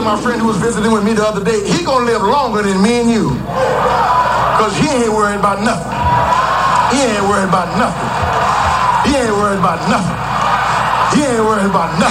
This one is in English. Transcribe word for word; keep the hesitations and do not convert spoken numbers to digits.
to my friend who was visiting with me the other day, he gonna live longer than me and you. Because he ain't worried about nothing. He ain't worried about nothing. He ain't worried about nothing. He ain't worried about nothing.